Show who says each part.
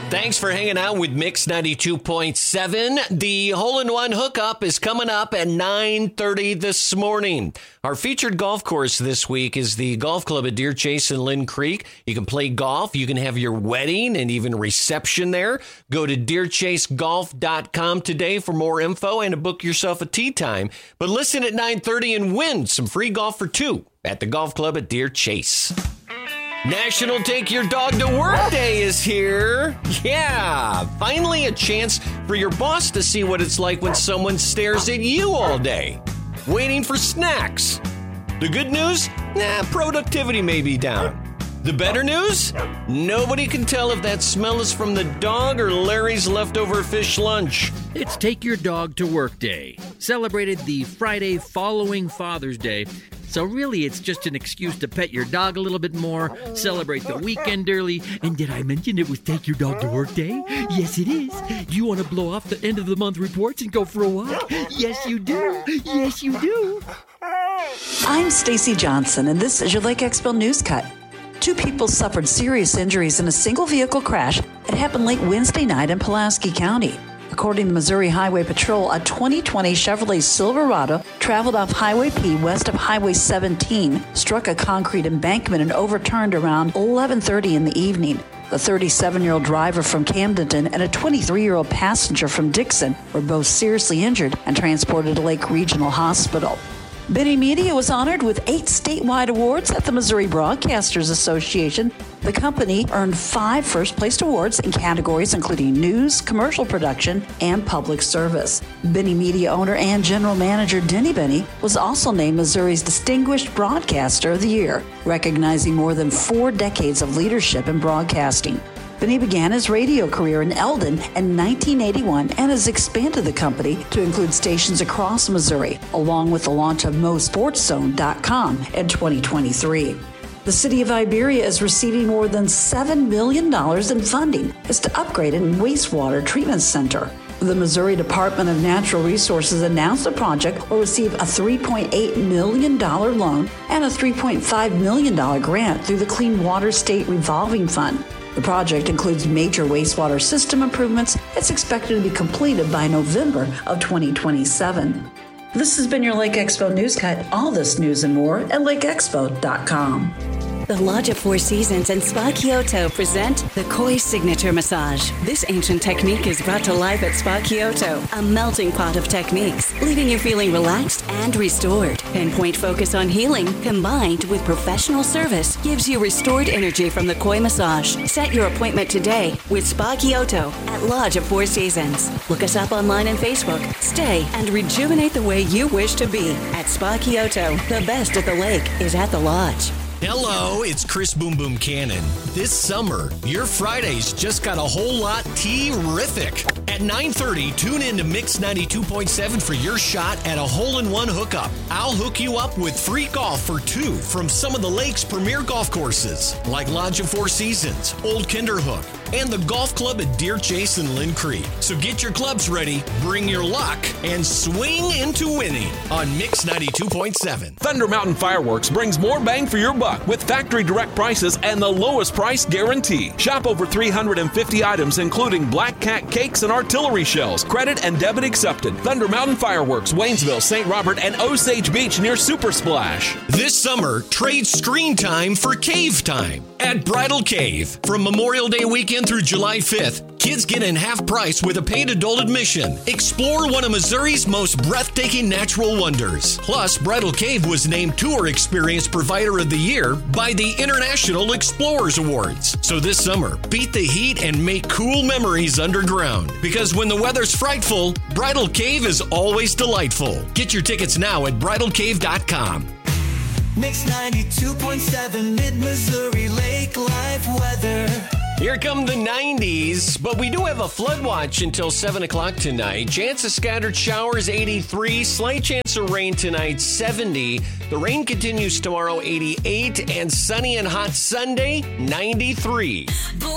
Speaker 1: Thanks for hanging out with Mix 92.7. The hole-in-one hookup is coming up at 9:30 this morning. Our featured golf course this week is the golf club at Deer Chase and Lynn Creek. You can play golf. You can have your wedding and even reception there. Go to deerchasegolf.com today for more info and to book yourself a tee time. But listen at 9:30 and win some free golf for two at the golf club at Deer Chase. National Take Your Dog to Work Day is here. Yeah, finally a chance for your boss to see what it's like when someone stares at you all day, waiting for snacks. The good news? Productivity may be down. The better news? Nobody can tell if that smell is from the dog or Larry's leftover fish lunch.
Speaker 2: It's Take Your Dog to Work Day, celebrated the Friday following Father's Day. So really, it's just an excuse to pet your dog a little bit more, celebrate the weekend early. And did I mention it was Take Your Dog to Work Day? Yes, it is. Do you want to blow off the end of the month reports and go for a walk? Yes, you do. Yes, you do.
Speaker 3: I'm Stacy Johnson, and this is your Lake Expo News Cut. 2 people suffered serious injuries in a single vehicle crash that happened late Wednesday night in Pulaski County. According to Missouri Highway Patrol, a 2020 Chevrolet Silverado traveled off Highway P west of Highway 17, struck a concrete embankment and overturned around 11:30 in the evening. The 37-year-old driver from Camdenton and a 23-year-old passenger from Dixon were both seriously injured and transported to Lake Regional Hospital. Benny Media was honored with 8 statewide awards at the Missouri Broadcasters Association. The company earned 5 first-place awards in categories including news, commercial production, and public service. Benny Media owner and general manager Denny Benny was also named Missouri's Distinguished Broadcaster of the Year, recognizing more than 4 decades of leadership in broadcasting. Benny began his radio career in Eldon in 1981 and has expanded the company to include stations across Missouri, along with the launch of MoSportsZone.com in 2023. The city of Iberia is receiving more than $7 million in funding. It's to upgrade a wastewater treatment center. The Missouri Department of Natural Resources announced the project will receive a $3.8 million loan and a $3.5 million grant through the Clean Water State Revolving Fund. The project includes major wastewater system improvements. It's expected to be completed by November of 2027. This has been your Lake Expo News Cut. All this news and more at lakeexpo.com.
Speaker 4: The Lodge of Four Seasons and Spa Kyoto present the Koi Signature Massage. This ancient technique is brought to life at Spa Kyoto, a melting pot of techniques, leaving you feeling relaxed and restored. Pinpoint focus on healing, combined with professional service, gives you restored energy from the Koi Massage. Set your appointment today with Spa Kyoto at Lodge of Four Seasons. Look us up online and Facebook. Stay and rejuvenate the way you wish to be at Spa Kyoto. The best at the lake is at the Lodge.
Speaker 1: Hello, it's Chris Boom Boom Cannon. This summer, your Fridays just got a whole lot terrific. At 9:30, tune in to Mix 92.7 for your shot at a hole-in-one hookup. I'll hook you up with free golf for 2 from some of the lake's premier golf courses, like Lodge of Four Seasons, Old Kinderhook, and the golf club at Deer Chase and Lynn Creek. So get your clubs ready, bring your luck, and swing into winning on Mix 92.7.
Speaker 5: Thunder Mountain Fireworks brings more bang for your buck with factory direct prices and the lowest price guarantee. Shop over 350 items, including Black Cat cakes and artillery shells. Credit and debit accepted. Thunder Mountain Fireworks, Waynesville, St. Robert, and Osage Beach near Super Splash.
Speaker 1: This summer, trade screen time for cave time at Bridal Cave. From Memorial Day weekend through July 5th, kids get in half price with a paid adult admission. Explore one of Missouri's most breathtaking natural wonders. Plus, Bridal Cave was named Tour Experience Provider of the Year by the International Explorers Awards. So this summer, beat the heat and make cool memories underground. Because when the weather's frightful, Bridal Cave is always delightful. Get your tickets now at bridalcave.com.
Speaker 6: Mix 92.7 Mid-Missouri Lake Live weather.
Speaker 1: Here come the 90s, but we do have a flood watch until 7 o'clock tonight. Chance of scattered showers, 83. Slight chance of rain tonight, 70. The rain continues tomorrow, 88. And sunny and hot Sunday, 93.